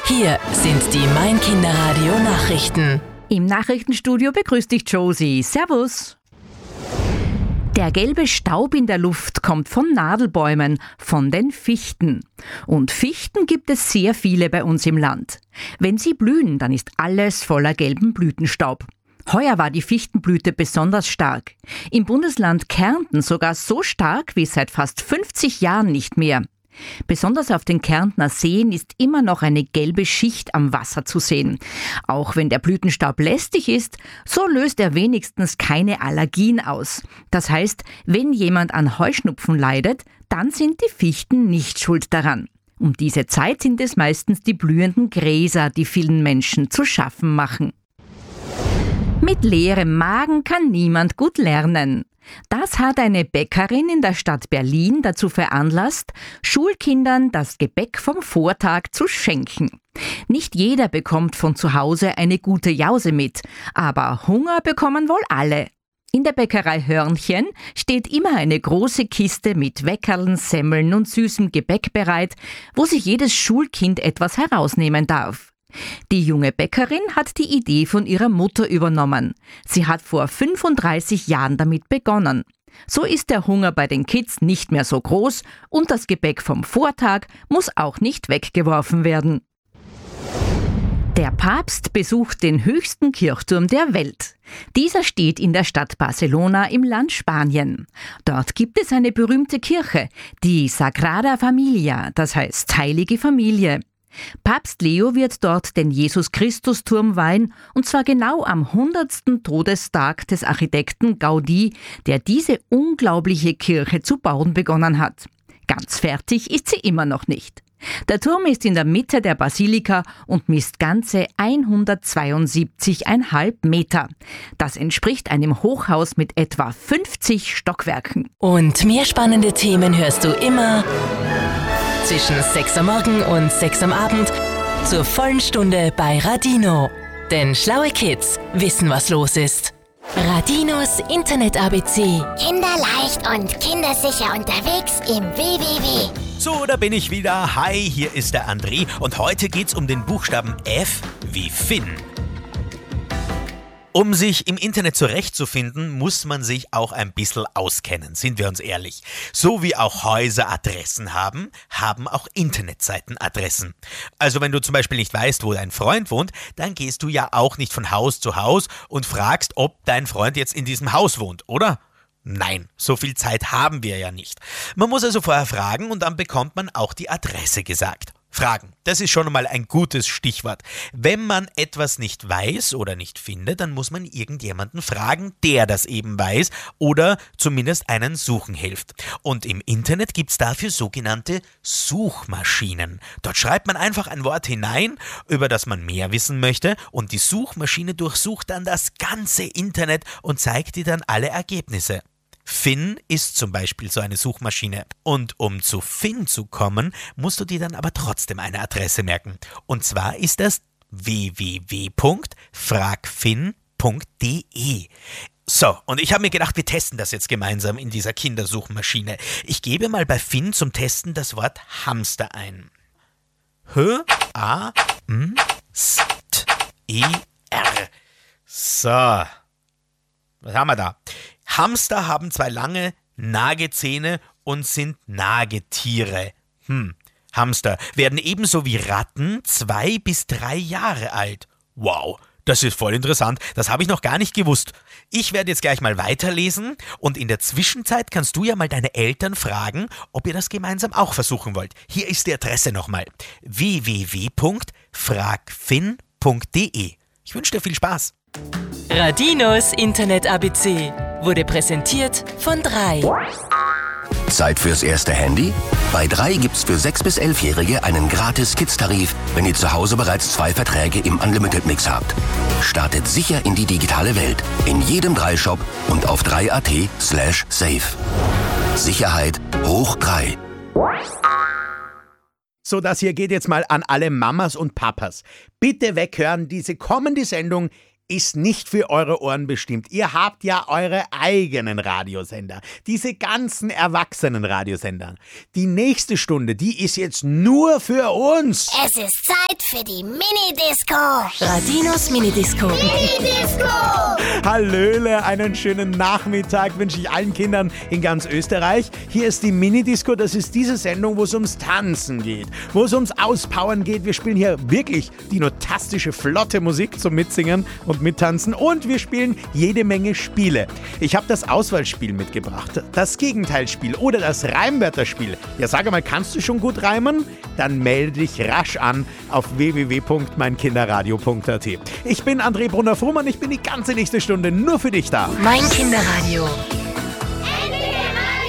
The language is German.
Hier sind die Mein-Kinderradio-Nachrichten. Im Nachrichtenstudio begrüßt dich Josie. Servus. Der gelbe Staub in der Luft kommt von Nadelbäumen, von den Fichten. Und Fichten gibt es sehr viele bei uns im Land. Wenn sie blühen, dann ist alles voller gelben Blütenstaub. Heuer war die Fichtenblüte besonders stark. Im Bundesland Kärnten sogar so stark wie seit fast 50 Jahren nicht mehr. Besonders auf den Kärntner Seen ist immer noch eine gelbe Schicht am Wasser zu sehen. Auch wenn der Blütenstaub lästig ist, so löst er wenigstens keine Allergien aus. Das heißt, wenn jemand an Heuschnupfen leidet, dann sind die Fichten nicht schuld daran. Um diese Zeit sind es meistens die blühenden Gräser, die vielen Menschen zu schaffen machen. Mit leerem Magen kann niemand gut lernen. Das hat eine Bäckerin in der Stadt Berlin dazu veranlasst, Schulkindern das Gebäck vom Vortag zu schenken. Nicht jeder bekommt von zu Hause eine gute Jause mit, aber Hunger bekommen wohl alle. In der Bäckerei Hörnchen steht immer eine große Kiste mit Weckerln, Semmeln und süßem Gebäck bereit, wo sich jedes Schulkind etwas herausnehmen darf. Die junge Bäckerin hat die Idee von ihrer Mutter übernommen. Sie hat vor 35 Jahren damit begonnen. So ist der Hunger bei den Kids nicht mehr so groß und das Gebäck vom Vortag muss auch nicht weggeworfen werden. Der Papst besucht den höchsten Kirchturm der Welt. Dieser steht in der Stadt Barcelona im Land Spanien. Dort gibt es eine berühmte Kirche, die Sagrada Familia, das heißt Heilige Familie. Papst Leo wird dort den Jesus-Christus-Turm weihen, und zwar genau am 100. Todestag des Architekten Gaudí, der diese unglaubliche Kirche zu bauen begonnen hat. Ganz fertig ist sie immer noch nicht. Der Turm ist in der Mitte der Basilika und misst ganze 172,5 Meter. Das entspricht einem Hochhaus mit etwa 50 Stockwerken. Und mehr spannende Themen hörst du immer zwischen 6 am Morgen und 6 am Abend zur vollen Stunde bei Radino. Denn schlaue Kids wissen, was los ist. Radinos Internet-ABC. Kinderleicht und kindersicher unterwegs im WWW. So, da bin ich wieder. Hi, hier ist der André und heute geht's um den Buchstaben F wie Finn. Um sich im Internet zurechtzufinden, muss man sich auch ein bisschen auskennen, sind wir uns ehrlich. So wie auch Häuser Adressen haben, haben auch Internetseiten Adressen. Also wenn du zum Beispiel nicht weißt, wo dein Freund wohnt, dann gehst du ja auch nicht von Haus zu Haus und fragst, ob dein Freund jetzt in diesem Haus wohnt, oder? Nein, so viel Zeit haben wir ja nicht. Man muss also vorher fragen und dann bekommt man auch die Adresse gesagt. Fragen, das ist schon mal ein gutes Stichwort. Wenn man etwas nicht weiß oder nicht findet, dann muss man irgendjemanden fragen, der das eben weiß oder zumindest einen suchen hilft. Und im Internet gibt's dafür sogenannte Suchmaschinen. Dort schreibt man einfach ein Wort hinein, über das man mehr wissen möchte, und die Suchmaschine durchsucht dann das ganze Internet und zeigt dir dann alle Ergebnisse. Finn ist zum Beispiel so eine Suchmaschine. Und um zu Finn zu kommen, musst du dir dann aber trotzdem eine Adresse merken. Und zwar ist das www.fragfinn.de. So, und ich habe mir gedacht, wir testen das jetzt gemeinsam in dieser Kindersuchmaschine. Ich gebe mal bei Finn zum Testen das Wort Hamster ein. H-A-M-S-T-E-R. So, was haben wir da? Hamster haben 2 lange Nagezähne und sind Nagetiere. Hamster werden ebenso wie Ratten 2 bis 3 Jahre alt. Wow, das ist voll interessant. Das habe ich noch gar nicht gewusst. Ich werde jetzt gleich mal weiterlesen und in der Zwischenzeit kannst du ja mal deine Eltern fragen, ob ihr das gemeinsam auch versuchen wollt. Hier ist die Adresse nochmal: www.fragfinn.de. Ich wünsche dir viel Spaß. Radinos Internet-ABC wurde präsentiert von 3. Zeit fürs erste Handy? Bei 3 gibt's für 6- bis 11-Jährige einen gratis Kids-Tarif, wenn ihr zu Hause bereits 2 Verträge im Unlimited-Mix habt. Startet sicher in die digitale Welt. In jedem 3-Shop und auf 3.at/safe. Sicherheit hoch 3. So, das hier geht jetzt mal an alle Mamas und Papas. Bitte weghören, diese kommende Sendung ist nicht für eure Ohren bestimmt. Ihr habt ja eure eigenen Radiosender. Diese ganzen erwachsenen Radiosender. Die nächste Stunde, die ist jetzt nur für uns. Es ist Zeit für die Mini-Disco. Radinos Minidisco. Mini-Disco. Hallöle, einen schönen Nachmittag wünsche ich allen Kindern in ganz Österreich. Hier ist die Mini-Disco, das ist diese Sendung, wo es ums Tanzen geht, wo es ums Auspowern geht. Wir spielen hier wirklich dinotastische, flotte Musik zum Mitsingen und Mittanzen und wir spielen jede Menge Spiele. Ich habe das Auswahlspiel mitgebracht, das Gegenteilspiel oder das Reimwörterspiel. Ja, sag mal, kannst du schon gut reimen? Dann melde dich rasch an auf www.meinkinderradio.at. Ich bin André Brunner-Frumann, ich bin die ganze nächste Stunde nur für dich da. Mein Kinderradio.